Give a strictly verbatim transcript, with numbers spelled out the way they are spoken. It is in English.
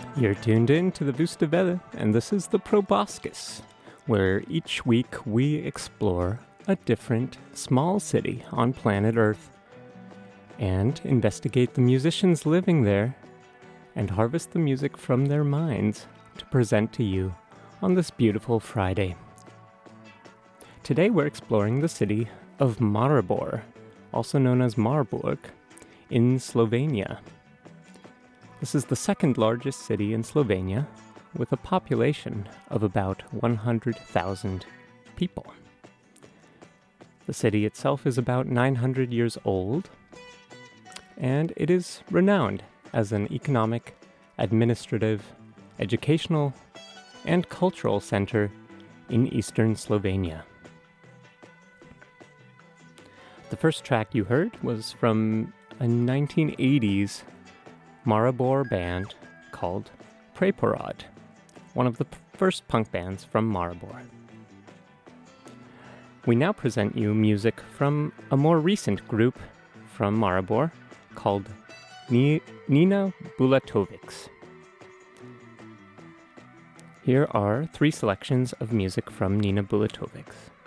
You're tuned in to the Vusta Welle, and this is the Proboscis, where each week we explore a different small city on planet Earth and investigate the musicians living there and harvest the music from their minds to present to you on this beautiful Friday. Today we're exploring the city of Maribor, also known as Marburg, in Slovenia. This is the second largest city in Slovenia, with a population of about one hundred thousand people. The city itself is about nine hundred years old, and it is renowned as an economic, administrative, educational, and cultural center in eastern Slovenia. The first track you heard was from a nineteen eighties Maribor band called Preporod, one of the p- first punk bands from Maribor. We now present you music from a more recent group from Maribor called Ni- Nina Bulatovics. Here are three selections of music from Nina Bulatovics.